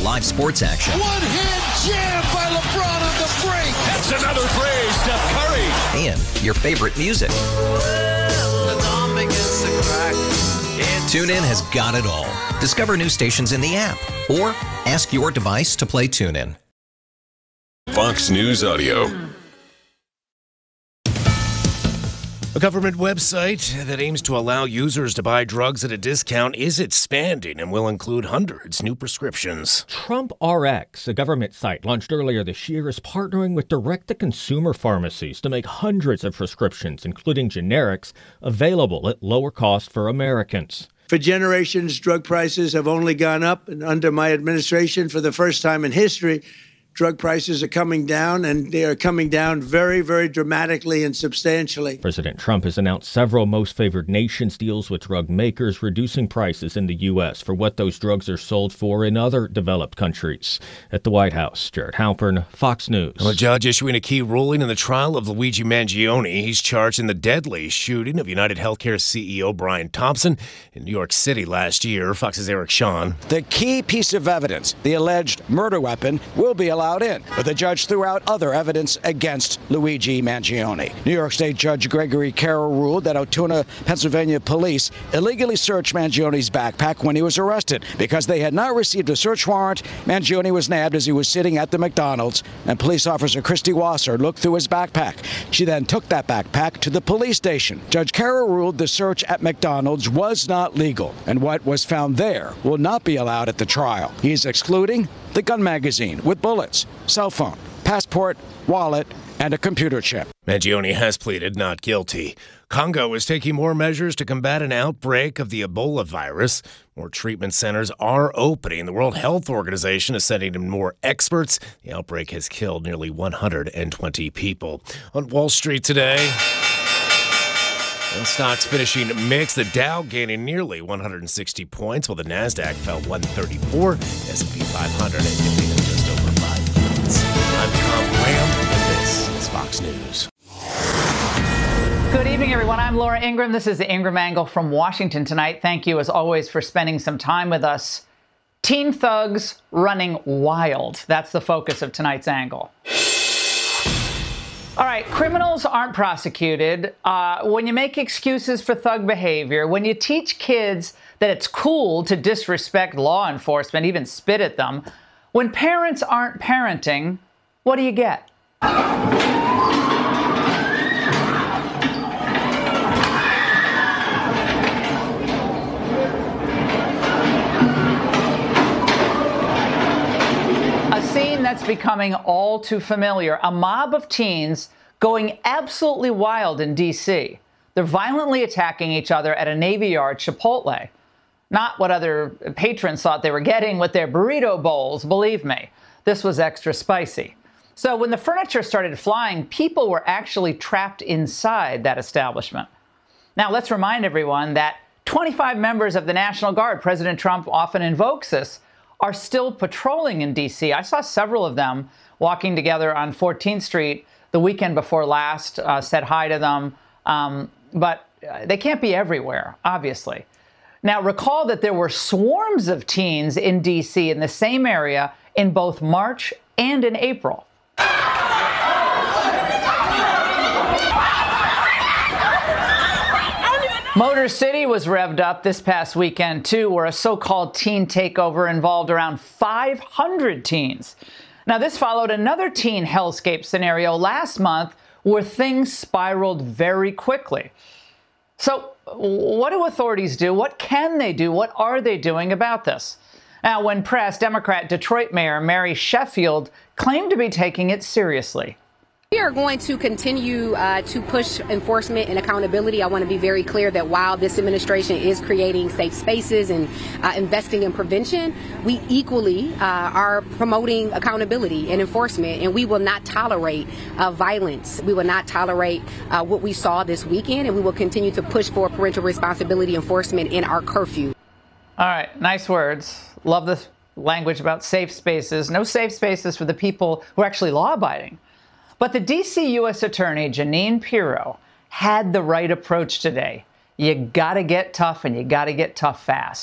live sports action. One-hand jam by LeBron on the break. That's another three, Steph Curry. And your favorite music. TuneIn has got it all. Discover new stations in the app or ask your device to play TuneIn. Fox News Audio. A government website that aims to allow users to buy drugs at a discount is expanding and will include hundreds new prescriptions. Trump RX, a government site launched earlier this year, is partnering with direct-to-consumer pharmacies to make hundreds of prescriptions, including generics, available at lower cost for Americans. For generations, drug prices have only gone up, and under my administration, for the first time in history, drug prices are coming down, and they are coming down very, very dramatically and substantially. President Trump has announced several most favored nations deals with drug makers, reducing prices in the U.S. for what those drugs are sold for in other developed countries. At the White House, Jared Halpern, Fox News. A judge issuing a key ruling in the trial of Luigi Mangione. He's charged in the deadly shooting of United Healthcare CEO Brian Thompson in New York City last year. Fox's Eric Shawn. The key piece of evidence, the alleged murder weapon, will be allowed in, but the judge threw out other evidence against Luigi Mangione. New York State Judge Gregory Carroll ruled that Altoona, Pennsylvania police illegally searched Mangione's backpack when he was arrested. Because they had not received a search warrant, Mangione was nabbed as he was sitting at the McDonald's, and police officer Christy Wasser looked through his backpack. She then took that backpack to the police station. Judge Carroll ruled the search at McDonald's was not legal, and what was found there will not be allowed at the trial. He's excluding the gun magazine with bullets, cell phone, passport, wallet, and a computer chip. Mangione has pleaded not guilty. Congo is taking more measures to combat an outbreak of the Ebola virus. More treatment centers are opening. The World Health Organization is sending in more experts. The outbreak has killed nearly 120 people. On Wall Street today, stocks finishing mixed. The Dow gaining nearly 160 points, while the Nasdaq fell 134. S&P 500 dipping just over 5 points. I'm Tom Lamb, and this is Fox News. Good evening, everyone. I'm Laura Ingraham. This is the Ingraham Angle from Washington tonight. Thank you, as always, for spending some time with us. Teen thugs running wild. That's the focus of tonight's angle. All right, criminals aren't prosecuted. When you make excuses for thug behavior, when you teach kids that it's cool to disrespect law enforcement, even spit at them, when parents aren't parenting, what do you get? That's becoming all too familiar. A mob of teens going absolutely wild in D.C. They're violently attacking each other at a Navy Yard Chipotle. Not what other patrons thought they were getting with their burrito bowls, believe me. This was extra spicy. So when the furniture started flying, people were actually trapped inside that establishment. Now, let's remind everyone that 25 members of the National Guard, President Trump often invokes this, are still patrolling in D.C. I saw several of them walking together on 14th Street the weekend before last, said hi to them, but they can't be everywhere, obviously. Now, recall that there were swarms of teens in D.C. in the same area in both March and in April. Motor City was revved up this past weekend, too, where a so-called teen takeover involved around 500 teens. Now, this followed another teen hellscape scenario last month where things spiraled very quickly. So what do authorities do? What can they do? What are they doing about this? Now, when pressed, Democrat Detroit Mayor Mary Sheffield claimed to be taking it seriously. We are going to continue to push enforcement and accountability. I want to be very clear that while this administration is creating safe spaces and investing in prevention, we equally are promoting accountability and enforcement, and we will not tolerate violence. We will not tolerate what we saw this weekend, and we will continue to push for parental responsibility enforcement in our curfew. All right, nice words. Love the language about safe spaces. No safe spaces for the people who are actually law-abiding. But the D.C. U.S. Attorney, Jeanine Pirro, had the right approach today. You got to get tough, and you got to get tough fast.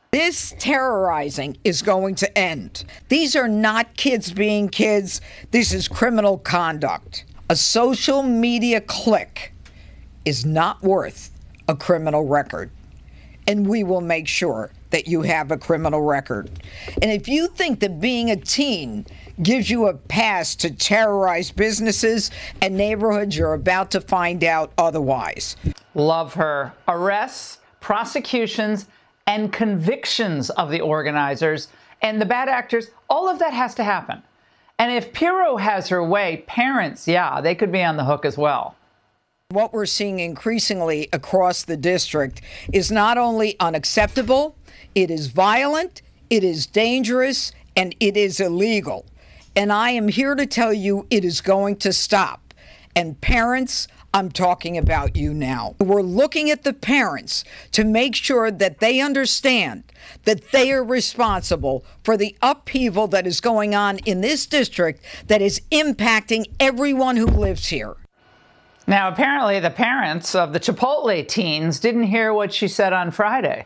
This terrorizing is going to end. These are not kids being kids. This is criminal conduct. A social media click is not worth a criminal record. And we will make sure that you have a criminal record. And if you think that being a teen gives you a pass to terrorize businesses and neighborhoods, you're about to find out otherwise. Love her. Arrests, prosecutions, and convictions of the organizers and the bad actors, all of that has to happen. And if Pirro has her way, parents, yeah, they could be on the hook as well. What we're seeing increasingly across the district is not only unacceptable, it is violent, it is dangerous, and it is illegal. And I am here to tell you it is going to stop. And parents, I'm talking about you now. We're looking at the parents to make sure that they understand that they are responsible for the upheaval that is going on in this district that is impacting everyone who lives here. Now, apparently the parents of the Chipotle teens didn't hear what she said on Friday.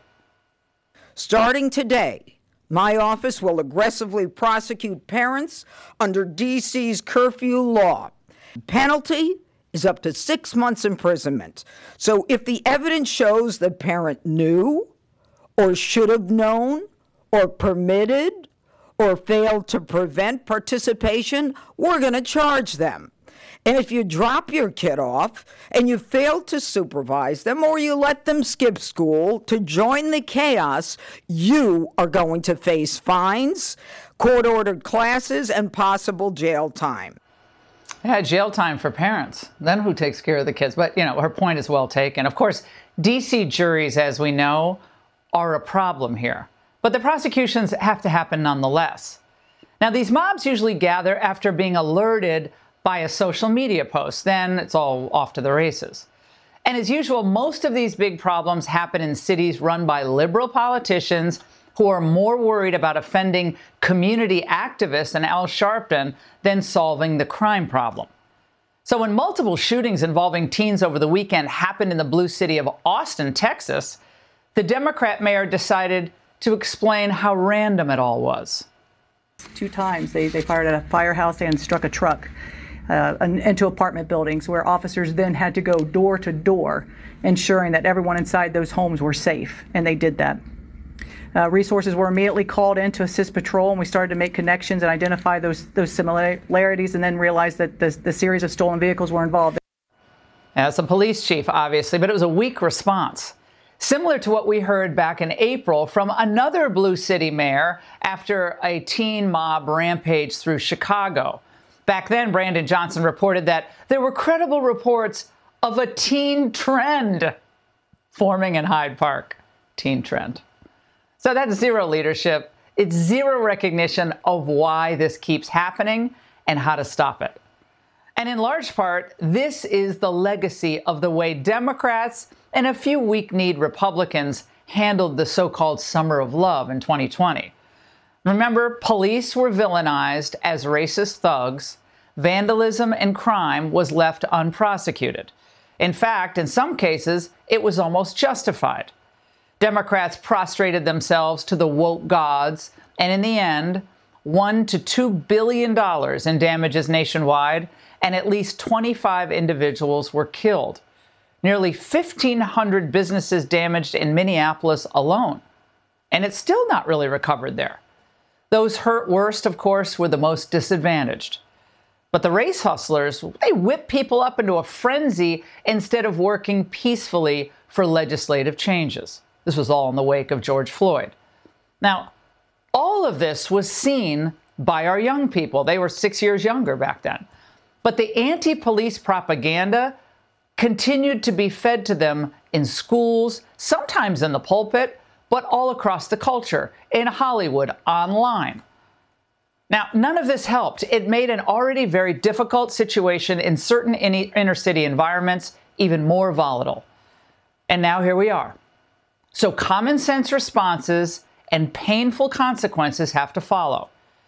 Starting today, my office will aggressively prosecute parents under D.C.'s curfew law. Penalty is up to 6 months imprisonment. So if the evidence shows the parent knew or should have known or permitted or failed to prevent participation, we're going to charge them. And if you drop your kid off and you fail to supervise them or you let them skip school to join the chaos, you are going to face fines, court-ordered classes, and possible jail time. Yeah, jail time for parents. Then who takes care of the kids? But, you know, her point is well taken. Of course, D.C. juries, as we know, are a problem here. But the prosecutions have to happen nonetheless. Now, these mobs usually gather after being alerted by a social media post. Then it's all off to the races. And as usual, most of these big problems happen in cities run by liberal politicians who are more worried about offending community activists and Al Sharpton than solving the crime problem. So when multiple shootings involving teens over the weekend happened in the blue city of Austin, Texas, the Democrat mayor decided to explain how random it all was. 2 times they fired at a firehouse and struck a truck into apartment buildings, where officers then had to go door to door, ensuring that everyone inside those homes were safe, and they did that. Resources were immediately called in to assist patrol, and we started to make connections and identify those similarities, and then realized that the series of stolen vehicles were involved. As a police chief, obviously, but it was a weak response. Similar to what we heard back in April from another Blue City mayor after a teen mob rampaged through Chicago. Back then, Brandon Johnson reported that there were credible reports of a teen trend forming in Hyde Park. Teen trend. So that's zero leadership. It's zero recognition of why this keeps happening and how to stop it. And in large part, this is the legacy of the way Democrats and a few weak-kneed Republicans handled the so-called Summer of Love in 2020. Remember, police were villainized as racist thugs. Vandalism and crime was left unprosecuted. In fact, in some cases, it was almost justified. Democrats prostrated themselves to the woke gods, and in the end, $1 to $2 billion in damages nationwide, and at least 25 individuals were killed. Nearly 1,500 businesses damaged in Minneapolis alone. And it's still not really recovered there. Those hurt worst, of course, were the most disadvantaged. But the race hustlers, they whip people up into a frenzy instead of working peacefully for legislative changes. This was all in the wake of George Floyd. Now, all of this was seen by our young people. They were 6 years younger back then. But the anti-police propaganda continued to be fed to them in schools, sometimes in the pulpit, but all across the culture, in Hollywood, online. Now, none of this helped. It made an already very difficult situation in certain inner-city environments even more volatile. And now here we are. So common sense responses and painful consequences have to follow.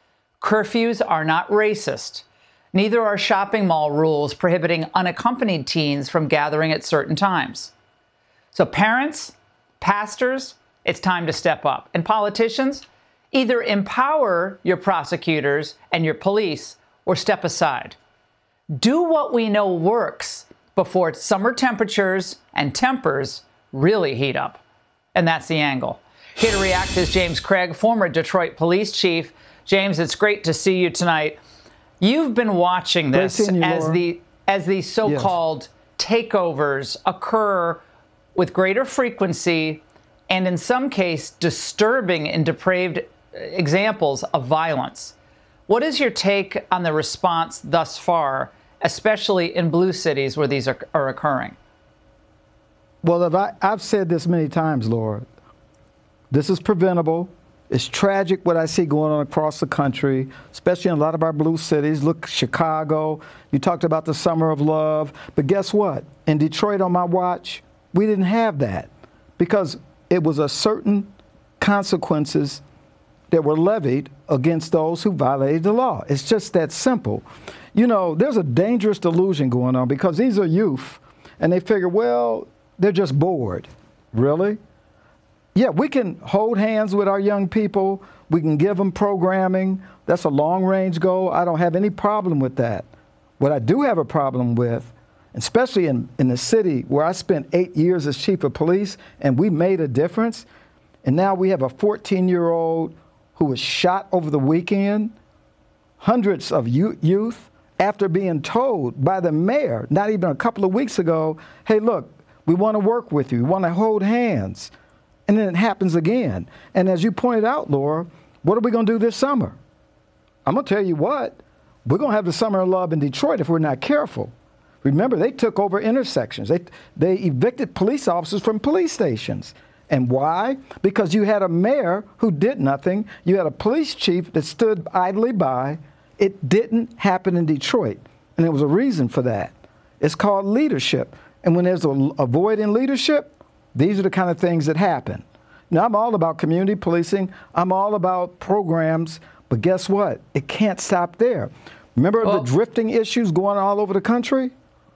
Curfews are not racist. Neither are shopping mall rules prohibiting unaccompanied teens from gathering at certain times. So parents, pastors, It's time to step up. And politicians, either empower your prosecutors and your police or step aside. Do what we know works before summer temperatures and tempers really heat up. And that's the angle. Here to react is James Craig, former Detroit police chief. James, it's great to see you tonight. You've been watching this as the so-called takeovers occur with greater frequency and in some case disturbing and depraved examples of violence. What is your take on the response thus far, especially in blue cities where these are occurring? Well, I've said this many times, Laura. This is preventable. It's tragic what I see going on across the country, especially in a lot of our blue cities. Look, Chicago, you talked about the Summer of Love. But guess what? In Detroit on my watch, we didn't have that because it was a certain consequences that were levied against those who violated the law. It's just that simple. You know, there's a dangerous delusion going on because these are youth, and they figure, well, they're just bored. Really? Yeah, we can hold hands with our young people. We can give them programming. That's a long-range goal. I don't have any problem with that. What I do have a problem with, especially in the city where I spent 8 years as chief of police, and we made a difference, and now we have a 14-year-old who was shot over the weekend, hundreds of youth, after being told by the mayor, not even a couple of weeks ago, hey, look, we want to work with you. We want to hold hands. And then it happens again. And as you pointed out, Laura, what are we going to do this summer? I'm going to tell you what. We're going to have the Summer of Love in Detroit if we're not careful. Remember, they took over intersections. They evicted police officers from police stations. And why? Because you had a mayor who did nothing. You had a police chief that stood idly by. It didn't happen in Detroit. And there was a reason for that. It's called leadership. And when there's a void in leadership, these are the kind of things that happen. Now, I'm all about community policing. I'm all about programs. But guess what? It can't stop there. Remember the drifting issues going all over the country?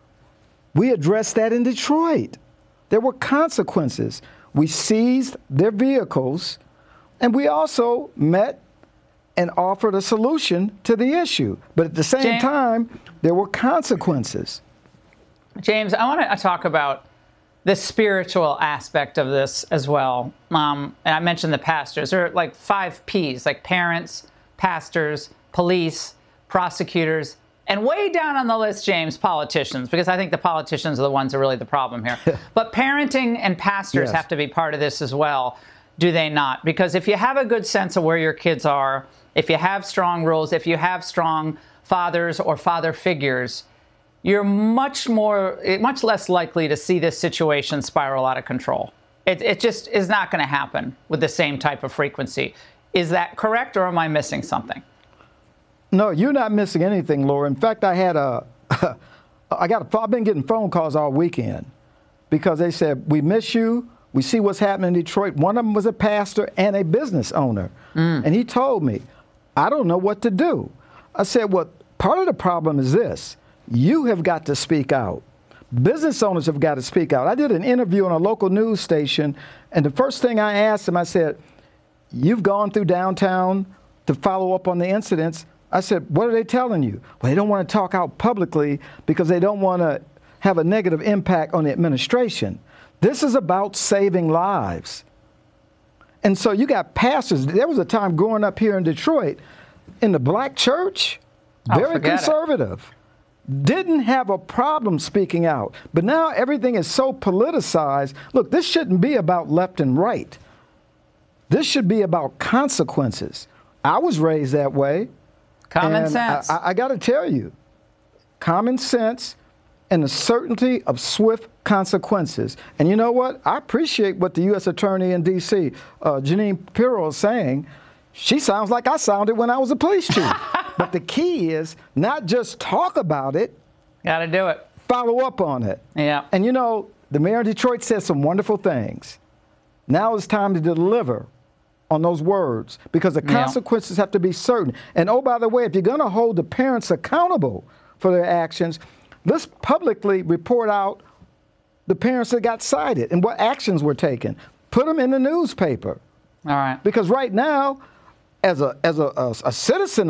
We addressed that in Detroit. There were consequences. We seized their vehicles, and we also met and offered a solution to the issue. But at the same time, there were consequences. James, I want to talk about the spiritual aspect of this as well. And I mentioned the pastors. There are like 5 Ps, like parents, pastors, police, prosecutors, and way down on the list, James, politicians, because I think the politicians are the ones who are really the problem here. But parenting and pastors have to be part of this as well, do they not? Because if you have a good sense of where your kids are, if you have strong rules, if you have strong fathers or father figures, you're much less likely to see this situation spiral out of control. It just is not going to happen with the same type of frequency. Is that correct, or am I missing something? No, you're not missing anything, Laura. In fact, I've been getting phone calls all weekend because they said, we miss you. We see what's happening in Detroit. One of them was a pastor and a business owner. And he told me, I don't know what to do. I said, well, part of the problem is this. You have got to speak out. Business owners have got to speak out. I did an interview on a local news station, and the first thing I asked them, I said, you've gone through downtown to follow up on the incidents. I said, what are they telling you? Well, they don't want to talk out publicly because they don't want to have a negative impact on the administration. This is about saving lives. And so you got pastors. There was a time growing up here in Detroit in the black church, very conservative. Didn't have a problem speaking out. But now everything is so politicized. Look, this shouldn't be about left and right. This should be about consequences. I was raised that way. Common sense. I got to tell you, common sense and the certainty of swift consequences. And you know what? I appreciate what the U.S. Attorney in D.C., Jeanine Pirro, is saying. She sounds like I sounded when I was a police chief. But the key is not just talk about it. Got to do it. Follow up on it. Yeah. And you know, the mayor of Detroit said some wonderful things. Now it's time to deliver on those words because the consequences have to be certain. And oh, by the way, if you're going to hold the parents accountable for their actions, let's publicly report out the parents that got cited and what actions were taken. Put them in the newspaper. All right. Because right now, as a citizen